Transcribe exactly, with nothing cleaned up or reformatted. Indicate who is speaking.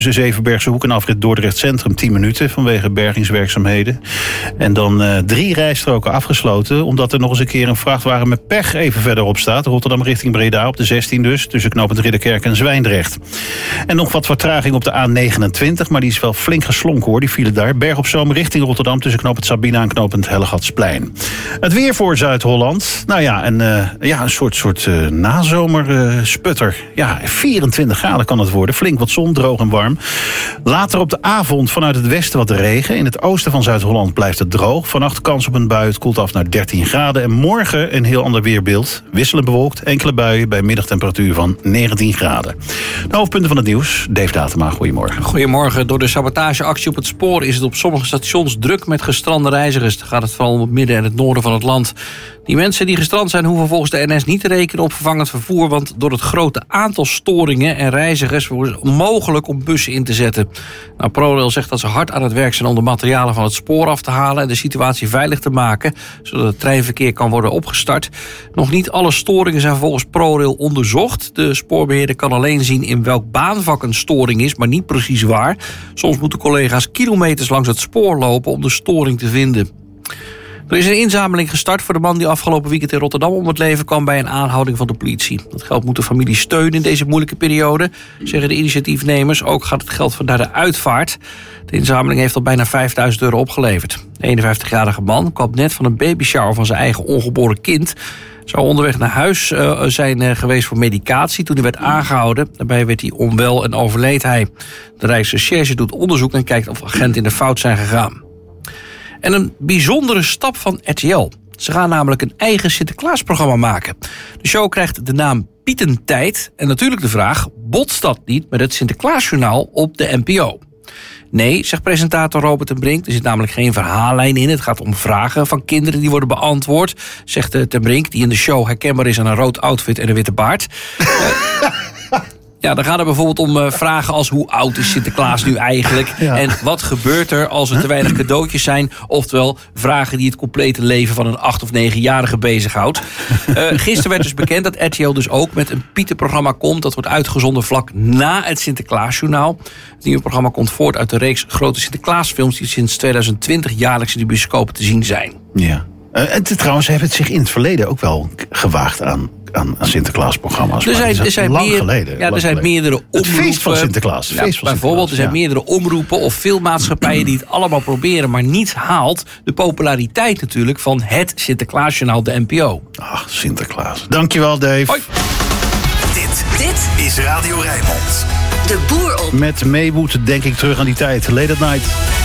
Speaker 1: Tussen Zevenbergse Hoek en afrit Dordrecht Centrum tien minuten vanwege bergingswerkzaamheden. En dan uh, drie rijstroken afgesloten, omdat er nog eens een keer een vrachtwagen met pech even verderop staat. Rotterdam richting Breda op de zestien dus, tussen knooppunt Ridderkerk en Zwijndrecht. En nog wat vertraging op de A negenentwintig, maar die is wel flink geslonken hoor, die file daar. Berg op Zoom richting Rotterdam tussen knooppunt Sabina en knooppunt Hellegatsplein. Het weer voor Zuid-Holland. Nou ja, en, uh, ja een soort, soort uh, nazomersputter. Uh, ja, vierentwintig graden kan het worden. Flink wat zon, droog en warm. Later op de avond vanuit het westen wat regen. In het oosten van Zuid-Holland blijft het droog. Vannacht kans op een bui. Het koelt af naar dertien graden. En morgen een heel ander weerbeeld. Wisselend bewolkt, enkele buien bij middagtemperatuur van negentien graden. De hoofdpunten van het nieuws. Dave Datema, goedemorgen.
Speaker 2: Goedemorgen. Door de sabotageactie op het spoor is het op sommige stations druk met gestrande reizigers. Dan gaat het vooral om het midden en het noorden van het land. Die mensen die gestrand zijn hoeven volgens de N S niet te rekenen op vervangend vervoer, want door het grote aantal storingen en reizigers wordt het onmogelijk om bussen in te zetten. Nou, ProRail zegt dat ze hard aan het werk zijn om de materialen van het spoor af te halen en de situatie veilig te maken, zodat het treinverkeer kan worden opgestart. Nog niet alle storingen zijn volgens ProRail onderzocht. De spoorbeheerder kan alleen zien in welk baanvak een storing is, maar niet precies waar. Soms moeten collega's kilometers langs het spoor lopen om de storing te vinden. Er is een inzameling gestart voor de man die afgelopen weekend in Rotterdam om het leven kwam bij een aanhouding van de politie. Dat geld moet de familie steunen in deze moeilijke periode, zeggen de initiatiefnemers. Ook gaat het geld van naar de uitvaart. De inzameling heeft al bijna vijfduizend euro opgeleverd. De eenenvijftigjarige man kwam net van een babyshower van zijn eigen ongeboren kind. Zou onderweg naar huis uh, zijn uh, geweest voor medicatie toen hij werd aangehouden. Daarbij werd hij onwel en overleed hij. De Rijksrecherche doet onderzoek en kijkt of agenten in de fout zijn gegaan. En een bijzondere stap van R T L. Ze gaan namelijk een eigen Sinterklaasprogramma maken. De show krijgt de naam Pietentijd. En natuurlijk de vraag, botst dat niet met het Sinterklaasjournaal op de N P O? Nee, zegt presentator Robert ten Brink. Er zit namelijk geen verhaallijn in. Het gaat om vragen van kinderen die worden beantwoord. Zegt ten Brink, die in de show herkenbaar is aan een rood outfit en een witte baard. Ja, dan gaat het bijvoorbeeld om uh, vragen als hoe oud is Sinterklaas nu eigenlijk? Ja. En wat gebeurt er als er te weinig cadeautjes zijn? Oftewel, vragen die het complete leven van een acht- of negenjarige bezighoudt. Uh, gisteren werd dus bekend dat R T L dus ook met een Pieter-programma komt. Dat wordt uitgezonden vlak na het Sinterklaasjournaal. Het nieuwe programma komt voort uit de reeks grote Sinterklaasfilms die sinds tweeduizend twintig jaarlijks in de bioscopen te zien zijn.
Speaker 1: Ja. Uh, en trouwens, hebben het zich in het verleden ook wel gewaagd aan... aan Sinterklaasprogramma's.
Speaker 2: Er zijn, er zijn,
Speaker 1: lang
Speaker 2: meer,
Speaker 1: geleden,
Speaker 2: ja, er zijn
Speaker 1: geleden.
Speaker 2: meerdere omroepen.
Speaker 1: Het feest van Sinterklaas.
Speaker 2: Ja,
Speaker 1: feest van
Speaker 2: bijvoorbeeld,
Speaker 1: Sinterklaas,
Speaker 2: er zijn
Speaker 1: ja.
Speaker 2: meerdere omroepen of filmmaatschappijen die het allemaal proberen, maar niet haalt. De populariteit natuurlijk van het Sinterklaasjournaal, de N P O.
Speaker 1: Ach, Sinterklaas. Dankjewel, Dave.
Speaker 2: Hoi.
Speaker 3: Dit, dit is Radio Rijnmond.
Speaker 4: De Boer op.
Speaker 1: Met Maywood denk ik terug aan die tijd. Late at Night.